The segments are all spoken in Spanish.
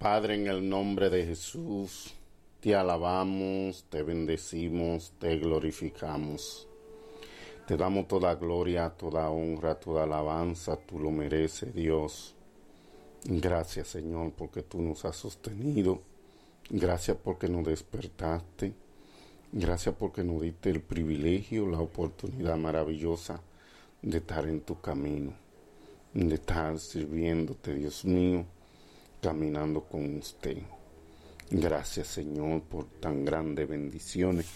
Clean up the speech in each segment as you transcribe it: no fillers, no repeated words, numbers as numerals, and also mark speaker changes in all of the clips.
Speaker 1: Padre, en el nombre de Jesús, te alabamos, te bendecimos, te glorificamos. Te damos toda gloria, toda honra, toda alabanza, tú lo mereces, Dios. Gracias, Señor, porque tú nos has sostenido. Gracias porque nos despertaste. Gracias porque nos diste el privilegio, la oportunidad maravillosa de estar en tu camino, de estar sirviéndote, Dios mío, caminando con usted. Gracias, Señor, por tan grandes bendiciones.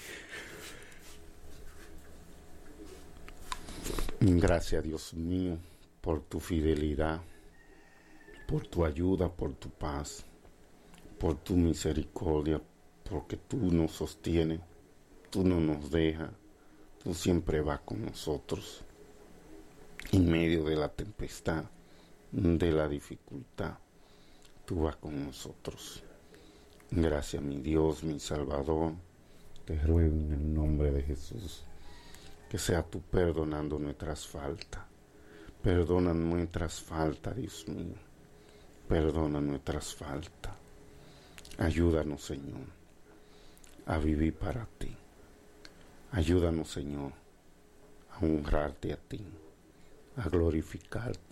Speaker 1: Gracias, Dios mío, por tu fidelidad, por tu ayuda, por tu paz, por tu misericordia, porque tú nos sostienes, tú no nos dejas, tú siempre vas con nosotros en medio de la tempestad, de la dificultad. Tú vas con nosotros. Gracias, mi Dios, mi Salvador. Te ruego en el nombre de Jesús que sea tú perdonando nuestras faltas. Perdona nuestras faltas, Dios mío. Perdona nuestras faltas. Ayúdanos, Señor, a vivir para ti. Ayúdanos, Señor, a honrarte a ti, a glorificarte.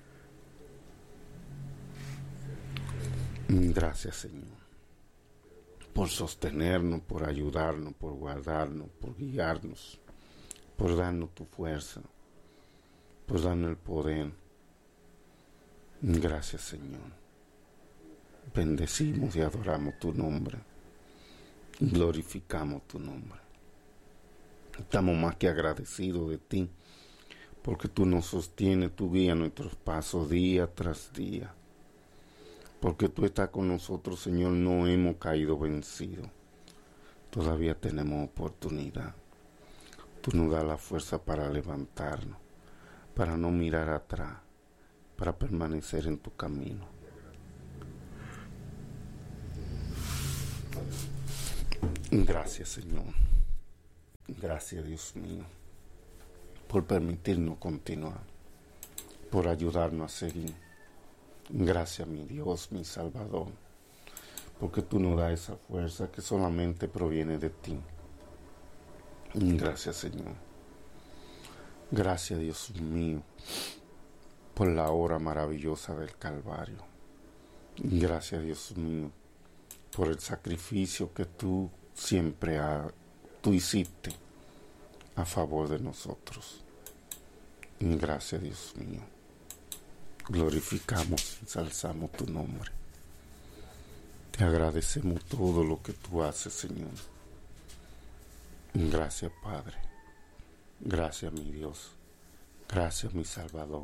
Speaker 1: Gracias, Señor, por sostenernos, por ayudarnos, por guardarnos, por guiarnos, por darnos tu fuerza, por darnos el poder. Gracias, Señor. Bendecimos y adoramos tu nombre. Glorificamos tu nombre. Estamos más que agradecidos de ti, porque tú nos sostienes, tú guías nuestros pasos día tras día. Porque tú estás con nosotros, Señor, no hemos caído vencidos. Todavía tenemos oportunidad. Tú nos das la fuerza para levantarnos, para no mirar atrás, para permanecer en tu camino. Gracias, Señor. Gracias, Dios mío, por permitirnos continuar, por ayudarnos a seguir. Gracias, mi Dios, mi Salvador, porque tú nos das esa fuerza que solamente proviene de ti. Gracias, Señor. Gracias, Dios mío, por la hora maravillosa del Calvario. Gracias, Dios mío, por el sacrificio que tú siempre tú hiciste a favor de nosotros. Gracias, Dios mío. Glorificamos, ensalzamos tu nombre. Te agradecemos todo lo que tú haces, Señor. Gracias, Padre. Gracias, mi Dios. Gracias, mi Salvador.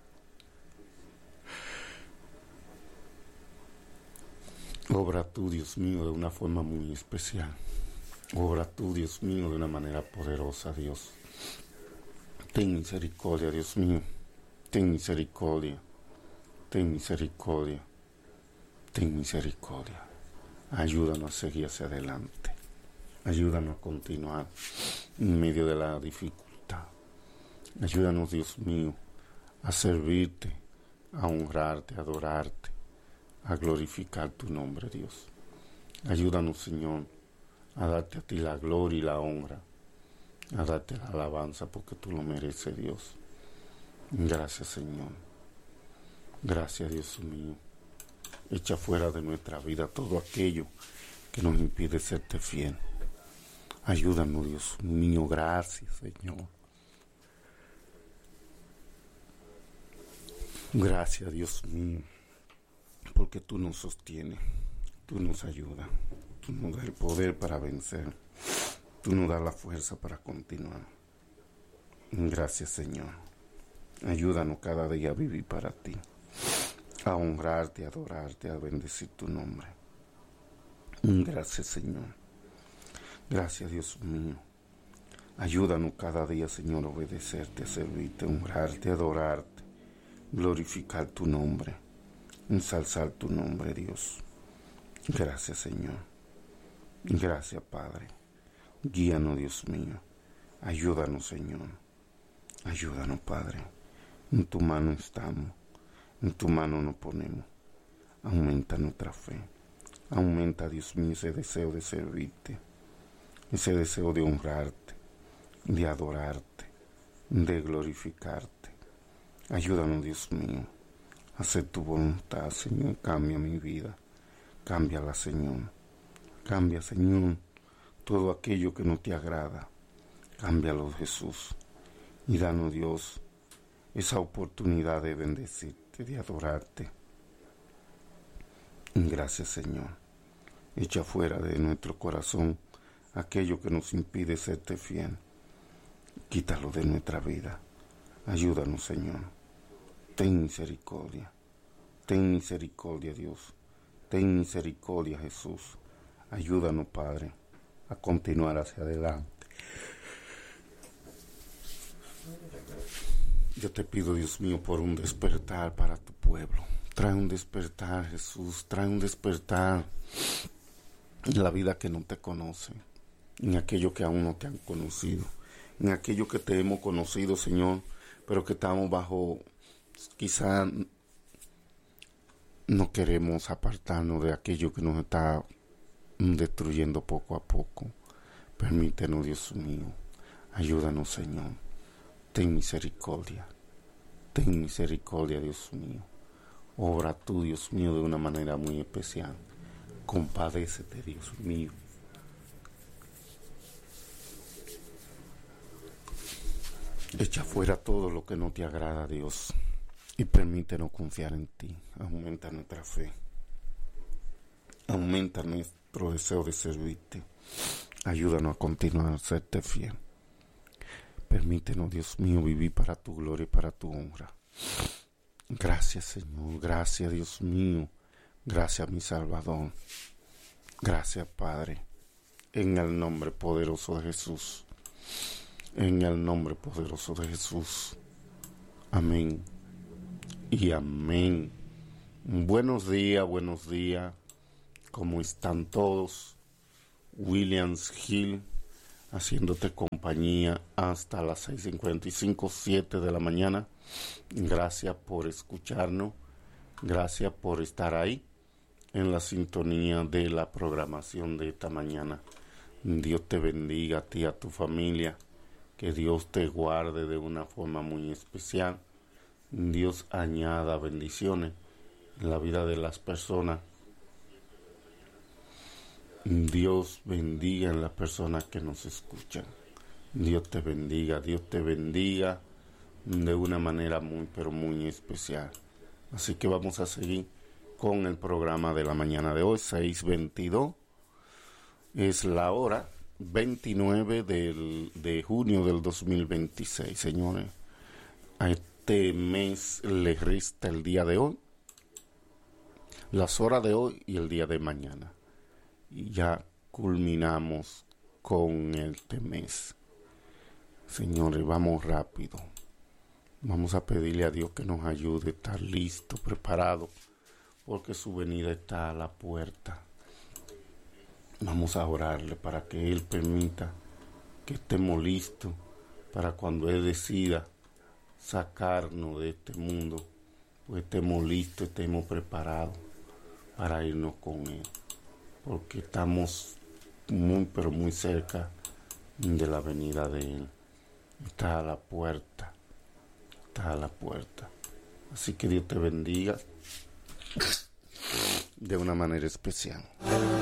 Speaker 1: Obra tú, Dios mío, de una forma muy especial. Obra tú, Dios mío, de una manera poderosa, Dios. Ten misericordia, Dios mío. Ten misericordia. Ten misericordia. Ten misericordia. Ayúdanos a seguir hacia adelante. Ayúdanos a continuar en medio de la dificultad. Ayúdanos, Dios mío, a servirte, a honrarte, a adorarte, a glorificar tu nombre, Dios. Ayúdanos, Señor, a darte a ti la gloria y la honra, a darte la alabanza porque tú lo mereces, Dios. Gracias, Señor. Gracias, Dios mío. Echa fuera de nuestra vida todo aquello que nos impide serte fiel. Ayúdanos, Dios mío. Gracias, Señor. Gracias, Dios mío, porque tú nos sostienes, tú nos ayudas, tú nos das el poder para vencer, tú nos das la fuerza para continuar. Gracias, Señor. Ayúdanos cada día a vivir para ti, a honrarte, a adorarte, a bendecir tu nombre. Gracias, Señor. Gracias, Dios mío. Ayúdanos cada día, Señor, a obedecerte, a servirte, a honrarte, a adorarte, glorificar tu nombre, ensalzar tu nombre, Dios. Gracias, Señor. Gracias, Padre. Guíanos, Dios mío. Ayúdanos, Señor. Ayúdanos, Padre. En tu mano estamos. En tu mano nos ponemos. Aumenta nuestra fe. Aumenta, Dios mío, ese deseo de servirte, ese deseo de honrarte, de adorarte, de glorificarte. Ayúdanos, Dios mío, a hacer tu voluntad, Señor. Cambia mi vida. Cámbiala, Señor. Cambia, Señor, todo aquello que no te agrada. Cámbialo, Jesús. Y danos, Dios, esa oportunidad de bendecirte, de adorarte. Gracias, Señor. Echa fuera de nuestro corazón aquello que nos impide serte fiel. Quítalo de nuestra vida. Ayúdanos, Señor. Ten misericordia. Ten misericordia, Dios. Ten misericordia, Jesús. Ayúdanos, Padre, a continuar hacia adelante. Yo te pido, Dios mío, por un despertar para tu pueblo. Trae un despertar, Jesús. Trae un despertar en la vida que no te conoce, en aquello que aún no te han conocido, en aquello que te hemos conocido, Señor, pero que estamos bajo, quizá no queremos apartarnos de aquello que nos está destruyendo poco a poco. Permítenos, Dios mío. Ayúdanos, Señor. Ten misericordia. Ten misericordia, Dios mío. Obra tú, Dios mío, de una manera muy especial. Compadécete, Dios mío. Echa fuera todo lo que no te agrada, Dios. Y permítenos confiar en ti. Aumenta nuestra fe. Aumenta nuestro deseo de servirte. Ayúdanos a continuar a serte fiel. Permítenos, Dios mío, vivir para tu gloria y para tu honra. Gracias, Señor. Gracias, Dios mío. Gracias, mi Salvador. Gracias, Padre. En el nombre poderoso de Jesús. En el nombre poderoso de Jesús. Amén. Y amén. Buenos días, buenos días. ¿Cómo están todos? Williams Hill, haciéndote compañía hasta las 6:55, 7 de la mañana. Gracias por escucharnos. Gracias por estar ahí en la sintonía de la programación de esta mañana. Dios te bendiga a ti y a tu familia. Que Dios te guarde de una forma muy especial. Dios añada bendiciones en la vida de las personas. Dios bendiga a las personas que nos escuchan. Dios te bendiga de una manera muy, pero muy especial. Así que vamos a seguir con el programa de la mañana de hoy, 6:22. Es la hora 29 de junio del 2026, señores. A este mes le resta el día de hoy, las horas de hoy y el día de mañana. Y ya culminamos con este mes. Señores, vamos rápido. Vamos a pedirle a Dios que nos ayude a estar listos, preparados, porque su venida está a la puerta. Vamos a orarle para que Él permita que estemos listos para cuando Él decida sacarnos de este mundo, pues estemos listos, estemos preparados para irnos con Él, porque estamos muy, pero muy cerca de la venida de Él. Está a la puerta, está a la puerta. Así que Dios te bendiga de una manera especial.